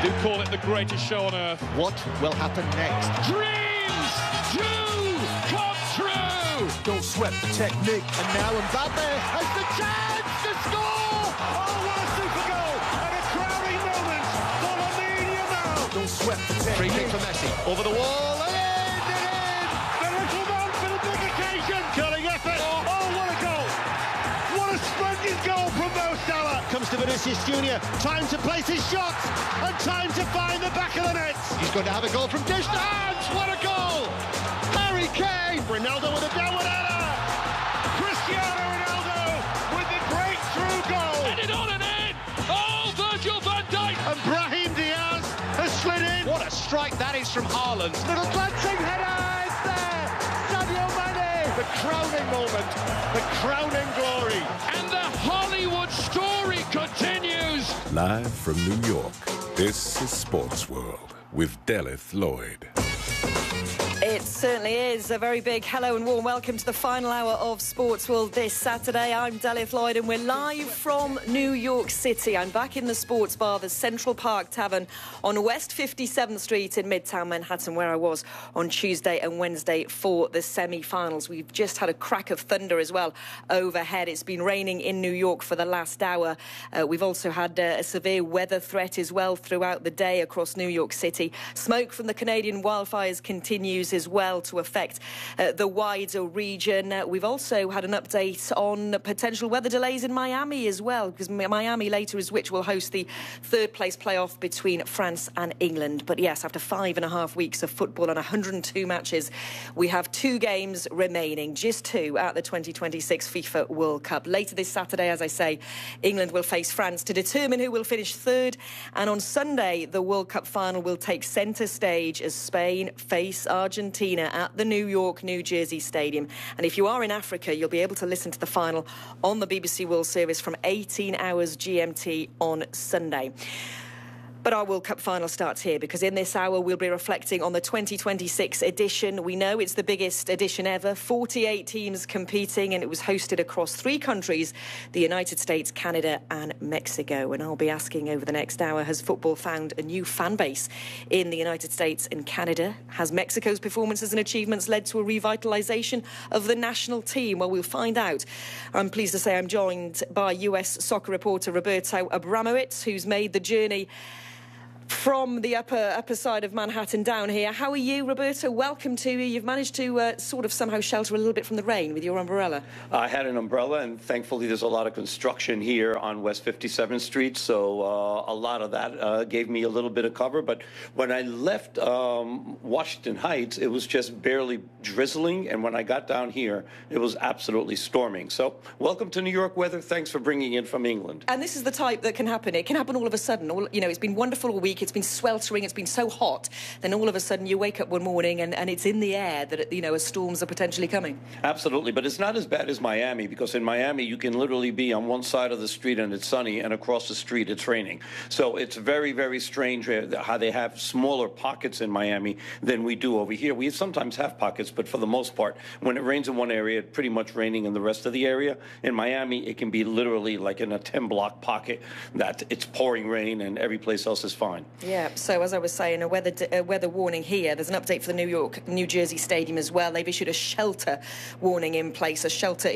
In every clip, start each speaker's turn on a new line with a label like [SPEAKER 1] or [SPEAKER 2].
[SPEAKER 1] do call it the greatest show on earth.
[SPEAKER 2] What will happen next?
[SPEAKER 1] Dreams do come true!
[SPEAKER 2] Don't sweat the technique. And now Mbappe has the chance to score!
[SPEAKER 3] Oh, what a super goal! And a crowning moment for Lamine Yamal!
[SPEAKER 2] Don't sweat the technique. Free kick for Messi. Over the wall. And in!
[SPEAKER 3] The little man for the big occasion! Curling effort! Oh, what a goal! What a splendid goal from Mo Salah!
[SPEAKER 2] Comes to Vinicius Junior. Time to place his shot. And time to find the back of the net. He's going to have a goal from dish to hands. What a goal! Harry Kane. Ronaldo with a downward error.
[SPEAKER 3] Cristiano Ronaldo with the breakthrough goal!
[SPEAKER 1] And it on and in! Oh, Virgil van Dijk!
[SPEAKER 2] And Brahim Diaz has slid in.
[SPEAKER 1] What a strike that is from Haaland.
[SPEAKER 2] Little glancing header. It's there. Sadio Mane. The crowning moment. The crowning glory.
[SPEAKER 1] And the Hollywood story continues.
[SPEAKER 4] Live from New York, this is Sports World with Delith Lloyd.
[SPEAKER 5] It certainly is. A very big hello and warm welcome to the final hour of Sports World this Saturday. I'm Delith Lloyd and we're live from New York City. I'm back in the sports bar, the Central Park Tavern on West 57th Street in Midtown Manhattan, where I was on Tuesday and Wednesday for the semi-finals. We've just had a crack of thunder as well overhead. It's been raining in New York for the last hour. We've also had a severe weather threat as well throughout the day across New York City. Smoke from the Canadian wildfires continues as well to affect the wider region. We've also had an update on potential weather delays in Miami as well, because Miami later is which will host the third place playoff between France and England. But yes, after 5.5 weeks of football and 102 matches, we have 2 games remaining, just 2 at the 2026 FIFA World Cup. Later this Saturday, as I say, England will face France to determine who will finish third. And on Sunday, the World Cup final will take centre stage as Spain face Argentina at the New York, New Jersey Stadium. And if you are in Africa, you'll be able to listen to the final on the BBC World Service from 18 hours GMT on Sunday. But our World Cup final starts here, because in this hour we'll be reflecting on the 2026 edition. We know it's the biggest edition ever, 48 teams competing, and it was hosted across 3 countries, the United States, Canada and Mexico. And I'll be asking over the next hour, has football found a new fan base in the United States and Canada? Has Mexico's performances and achievements led to a revitalisation of the national team? Well, we'll find out. I'm pleased to say I'm joined by US soccer reporter Roberto Abramowitz, who's made the journey from the upper side of Manhattan down here. How are you, Roberto? Welcome to you. You've managed to sort of somehow shelter a little bit from the rain with your umbrella.
[SPEAKER 6] I had an umbrella, and thankfully there's a lot of construction here on West 57th Street, so a lot of that gave me a little bit of cover. But when I left Washington Heights, it was just barely drizzling, and when I got down here, it was absolutely storming. So welcome to New York weather. Thanks for bringing it from England.
[SPEAKER 5] And this is the type that can happen. It can happen all of a sudden. It's been wonderful all week. It's been sweltering. It's been so hot. Then all of a sudden you wake up one morning and it's in the air that, storms are potentially coming.
[SPEAKER 6] Absolutely. But it's not as bad as Miami, because in Miami you can literally be on one side of the street and it's sunny, and across the street it's raining. So it's very, very strange how they have smaller pockets in Miami than we do over here. We sometimes have pockets, but for the most part, when it rains in one area, it's pretty much raining in the rest of the area. In Miami, it can be literally like in a 10-block pocket that it's pouring rain and every place else is fine.
[SPEAKER 5] Yeah, so as I was saying, a weather warning here. There's an update for the New York, New Jersey Stadium as well. They've issued a shelter warning in place,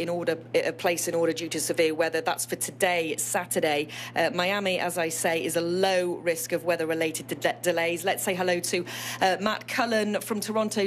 [SPEAKER 5] a place in order due to severe weather. That's for today, Saturday. Miami, as I say, is a low risk of weather-related delays. Let's say hello to Matt Cullen from Toronto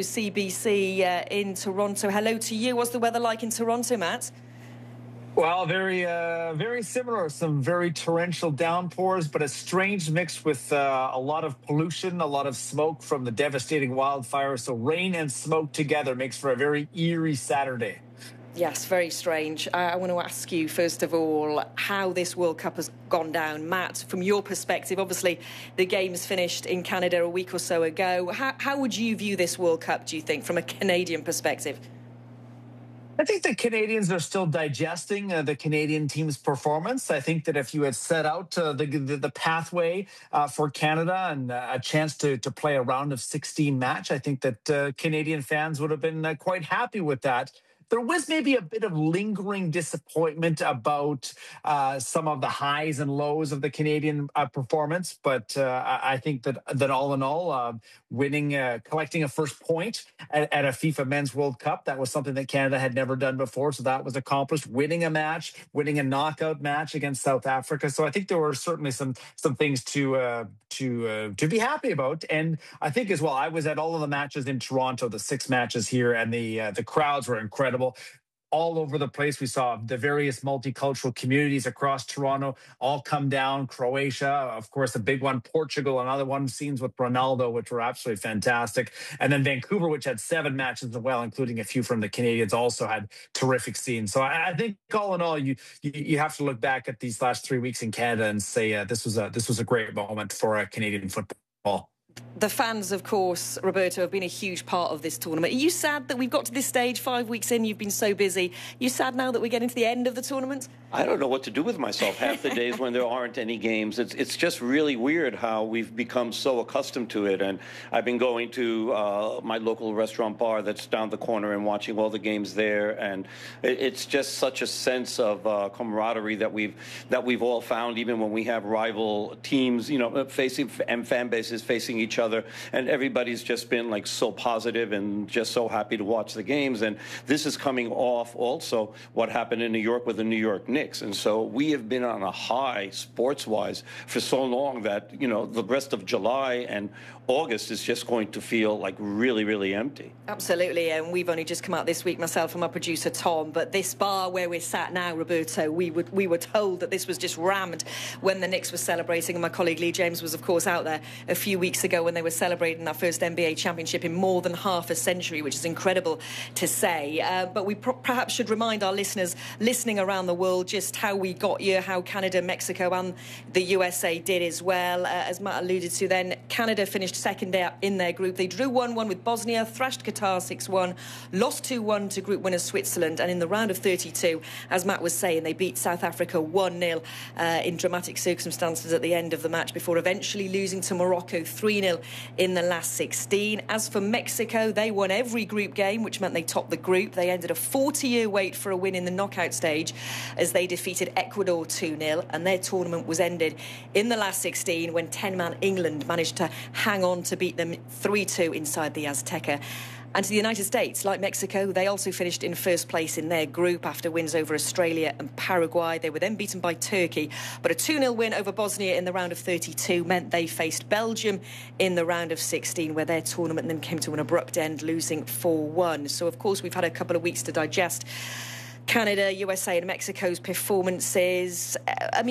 [SPEAKER 5] CBC in Toronto. Hello to you. What's the weather like in Toronto, Matt?
[SPEAKER 7] Well, very similar. Some very torrential downpours, but a strange mix with a lot of pollution, a lot of smoke from the devastating wildfires. So rain and smoke together makes for a very eerie Saturday.
[SPEAKER 5] Yes, very strange. I want to ask you, first of all, how this World Cup has gone down. Matt, from your perspective, obviously the games finished in Canada a week or so ago. How would you view this World Cup, do you think, from a Canadian perspective?
[SPEAKER 7] I think the Canadians are still digesting the Canadian team's performance. I think that if you had set out the pathway for Canada and a chance to play a round of 16 match, I think that Canadian fans would have been quite happy with that. there was maybe a bit of lingering disappointment about some of the highs and lows of the Canadian performance. But I think that all in all, collecting a first point at a FIFA Men's World Cup, that was something that Canada had never done before. So that was accomplished. Winning a knockout match against South Africa. So I think there were certainly some things to be happy about. And I think as well, I was at all of the matches in Toronto, the 6 matches here, and the crowds were incredible. All over the place. We saw the various multicultural communities across Toronto all come down. Croatia, of course, a big one. Portugal, another one. Scenes with Ronaldo, which were absolutely fantastic. And then Vancouver, which had 7 matches as well, including a few from the Canadians, also had terrific scenes. So I think all in all, you have to look back at these last 3 weeks in Canada and say this was a great moment for Canadian football.
[SPEAKER 5] The fans, of course, Roberto, have been a huge part of this tournament. Are you sad that we've got to this stage 5 weeks in? You've been so busy. Are you sad now that we're getting to the end of the tournament?
[SPEAKER 6] I don't know what to do with myself half the days when there aren't any games. It's just really weird how we've become so accustomed to it. And I've been going to my local restaurant bar that's down the corner and watching all the games there. And it's just such a sense of camaraderie that we've all found, even when we have rival teams, facing and fan bases facing each other. And everybody's just been like so positive and just so happy to watch the games. And this is coming off also what happened in New York with the New York Knicks. And so we have been on a high sports-wise for so long that, the rest of July and August is just going to feel like really, really empty.
[SPEAKER 5] Absolutely. And we've only just come out this week, myself and my producer, Tom. But this bar where we're sat now, Roberto, we were told that this was just rammed when the Knicks were celebrating. And my colleague Lee James was, of course, out there a few weeks ago when they were celebrating their first NBA championship in more than half a century, which is incredible to say. But we perhaps should remind our listeners listening around the world just how we got here, how Canada, Mexico and the USA did as well. As Matt alluded to then, Canada finished second in their group. They drew 1-1 with Bosnia, thrashed Qatar 6-1, lost 2-1 to group winners Switzerland, and in the round of 32, as Matt was saying, they beat South Africa 1-0 in dramatic circumstances at the end of the match before eventually losing to Morocco 3-0 in the last 16. As for Mexico, they won every group game, which meant they topped the group. They ended a 40-year wait for a win in the knockout stage as they defeated Ecuador 2-0, and their tournament was ended in the last 16 when 10-man England managed to hang on to beat them 3-2 inside the Azteca. And to the United States, like Mexico, they also finished in first place in their group after wins over Australia and Paraguay. They were then beaten by Turkey, but a 2-0 win over Bosnia in the round of 32 meant they faced Belgium in the round of 16, where their tournament then came to an abrupt end, losing 4-1. So, of course, we've had a couple of weeks to digest Canada, USA and Mexico's performances.